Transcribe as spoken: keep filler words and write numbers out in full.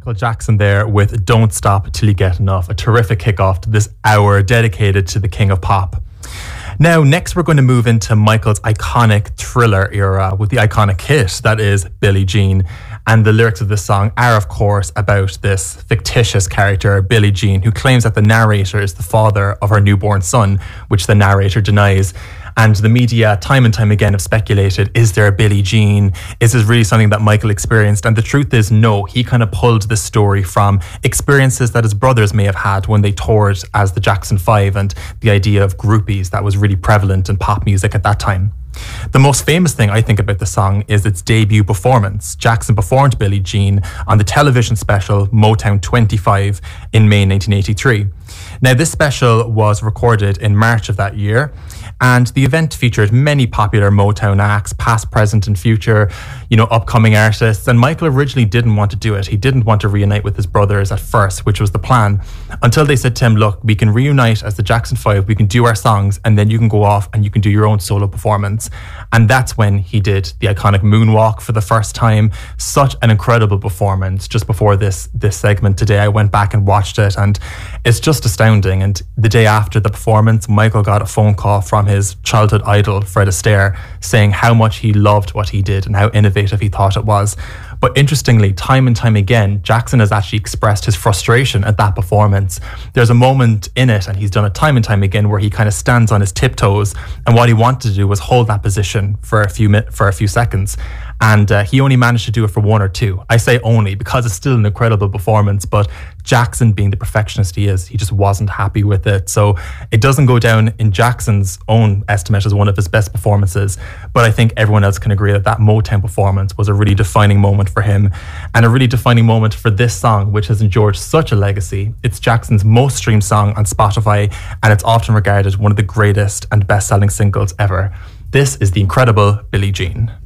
Michael Jackson there with Don't Stop Till You Get Enough, a terrific kickoff to this hour dedicated to the King of Pop. Now, next we're going to move into Michael's iconic Thriller era with the iconic hit that is Billie Jean. And the lyrics of this song are, of course, about this fictitious character, Billie Jean, who claims that the narrator is the father of her newborn son, which the narrator denies. And the media, time and time again, have speculated, is there a Billie Jean? Is this really something that Michael experienced? And the truth is, no. He kind of pulled this story from experiences that his brothers may have had when they toured as the Jackson Five, and the idea of groupies that was really prevalent in pop music at that time. The most famous thing I think about the song is its debut performance. Jackson performed Billie Jean on the television special Motown twenty-five in May nineteen eighty-three. Now, this special was recorded in March of that year, and the event featured many popular Motown acts, past, present, and future, you know, upcoming artists. And Michael originally didn't want to do it. He didn't want to reunite with his brothers at first, which was the plan, until they said to him, look, we can reunite as the Jackson Five, we can do our songs, and then you can go off and you can do your own solo performance. And that's when he did the iconic moonwalk for the first time. Such an incredible performance. Just before this this segment today, I went back and watched it, and it's just astounding. And the day after the performance, Michael got a phone call from his childhood idol, Fred Astaire, saying how much he loved what he did and how innovative he thought it was. But interestingly, time and time again, Jackson has actually expressed his frustration at that performance. There's a moment in it, and he's done it time and time again, where he kind of stands on his tiptoes, and what he wanted to do was hold that position for a few mi- for a few seconds. And uh, he only managed to do it for one or two. I say only because it's still an incredible performance, but Jackson, being the perfectionist he is, he just wasn't happy with it. So it doesn't go down in Jackson's own estimate as one of his best performances, but I think everyone else can agree that that Motown performance was a really defining moment for him, and a really defining moment for this song, which has endured such a legacy. It's Jackson's most streamed song on Spotify, and it's often regarded one of the greatest and best-selling singles ever. This is the incredible Billie Jean.